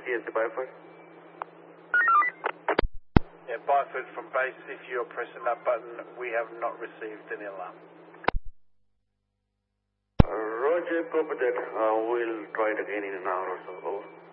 CSC Byford. Yeah, Byford from base, if you're pressing that button, we have not received any alarm. Roger, copy that. We'll try it again in an hour or so. Over.